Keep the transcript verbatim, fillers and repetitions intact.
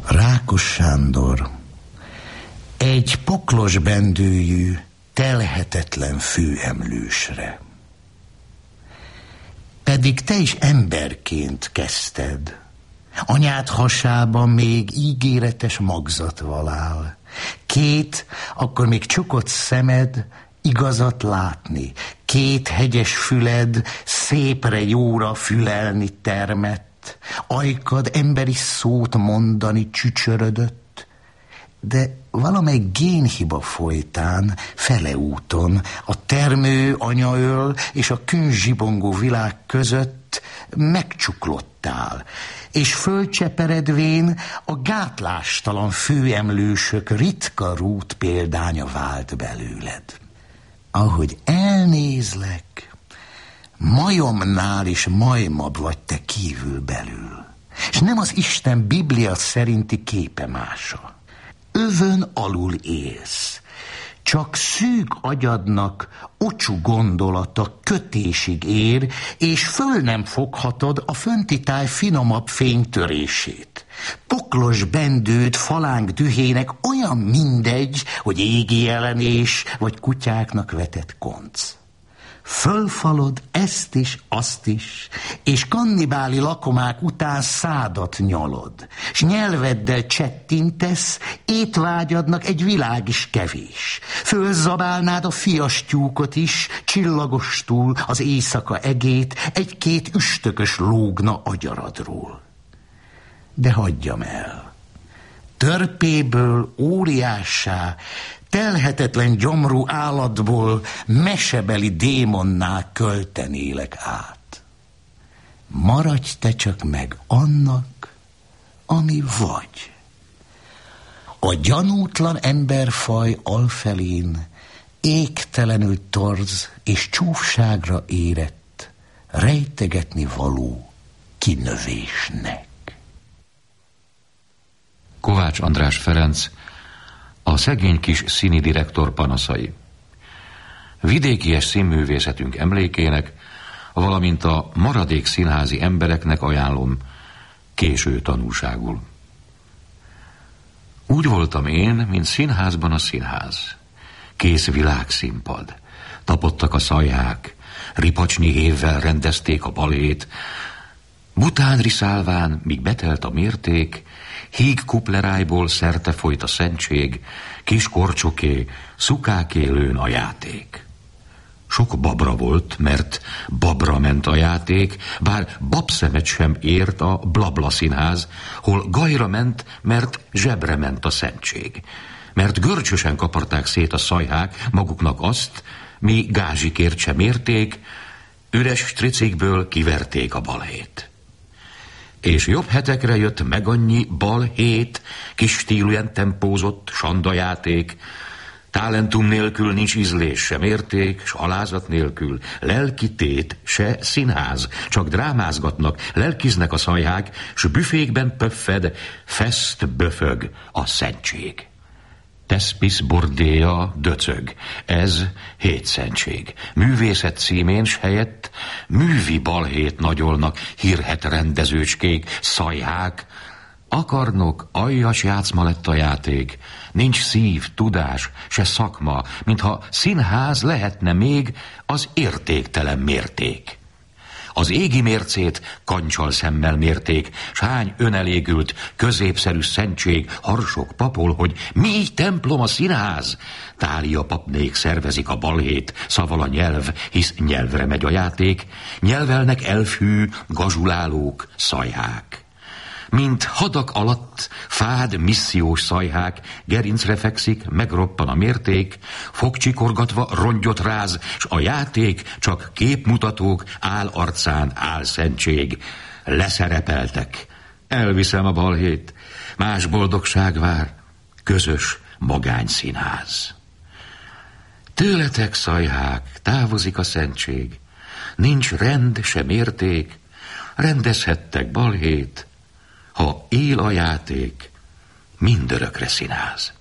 Rákos Sándor egy poklos bendőjű, telhetetlen főemlősre. Pedig te is emberként kezdted. Anyád hasában még ígéretes magzat valál. Két, akkor még csukott szemed igazat látni. Két hegyes füled szépre jóra fülelni termett. Ajkad emberi szót mondani csücsörödött. De valamely génhiba folytán, fele úton, a termő anyaöl és a kőzsibongó világ között megcsuklottál, és fölcseperedvén a gátlástalan főemlősök ritka rút példánya vált belőled. Ahogy elnézlek, majomnál is majmabb vagy te kívül-belül, és nem az Isten Biblia szerinti képemása. Övön alul élsz, csak szűk agyadnak ocsú gondolata kötésig ér, és föl nem foghatod a fönti táj finomabb fénytörését. Poklos bendőd falánk dühének olyan mindegy, hogy égi jelenés vagy kutyáknak vetett konc. Fölfalod ezt is, azt is, és kannibáli lakomák után szádat nyalod, s nyelveddel csettintesz, étvágyadnak egy világ is kevés. Fölzabálnád a fiastyúkot is, csillagostul az éjszaka egét, egy-két üstökös lógna agyaradról. De hagyjam el, törpéből óriássá, telhetetlen gyomrú állatból mesebeli démonná költenélek át. Maradj te csak meg annak, ami vagy. A gyanútlan emberfaj alfelén égtelenül torz és csúfságra érett, rejtegetni való kinövésnek. Kovács András Ferenc, a szegény kis színi direktor panaszai. Vidékies színművészetünk emlékének, valamint a maradék színházi embereknek ajánlom késő tanúságul. Úgy voltam én, mint színházban a színház. Kész világszínpad. Tapodtak a szajhák, ripacsnyi hévvel rendezték a balét, bután riszálván, míg betelt a mérték, híg kuplerájból szerte folyt a szentség, kis korcsoké, szukáké lőn a játék. Sok babra volt, mert babra ment a játék, bár babszemet sem ért a blabla színház, hol gajra ment, mert zsebre ment a szentség. Mert görcsösen kaparták szét a szajhák maguknak azt, mi gázsikért sem érték, üres stricikből kiverték a balhét. És jobb hetekre jött meg annyi balhét, kis stílűen tempózott sandajáték, talentum nélkül nincs ízlés, sem érték, s alázat nélkül, lelki tét, se színház, csak drámázgatnak, lelkiznek a szajhák, s büfékben pöffed, feszt böfög a szentség. Teszpisz bordéja döcög, ez hétszentség. Művészet címén s helyett művi balhét nagyolnak hírhet rendezőcskék, szajhák. Akarnok, aljas játszma lett a játék, nincs szív, tudás, se szakma, mintha színház lehetne még az értéktelen mérték. Az égi mércét kancsal szemmel mérték, s hány önelégült, középszerű szentség harsog papol, hogy mi templom a színház. Tália papnék szervezik a balhét, szaval a nyelv, hisz nyelvre megy a játék, nyelvelnek elfű, gazsulálók, szajhák. Mint hadak alatt fád missziós szajhák, gerincre fekszik, megroppan a mérték, fogcsikorgatva rongyot ráz, s a játék csak képmutatók áll arcán áll szentség. Leszerepeltek, elviszem a balhét, más boldogság vár, közös magányszínház. Tőletek szajhák, távozik a szentség, nincs rend sem érték, rendezhettek balhét, ha él a játék, mindörökre színház.